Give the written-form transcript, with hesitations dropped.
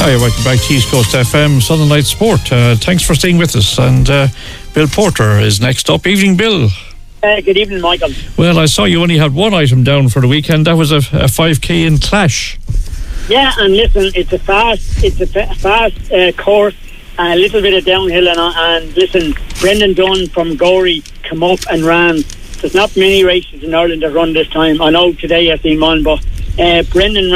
Hi, welcome back to East Coast FM, Southern Night Sport. Thanks for staying with us. And Bill Porter is next up. Evening, Bill. Good evening, Michael. Well, I saw you only had one item down for the weekend. That was a 5K in Clash. Yeah, and listen, it's a fast course, a little bit of downhill, and listen, Brendan Dunn from Gorey come up and ran. There's not many races in Ireland that run this time. I know today I've seen one, but Brendan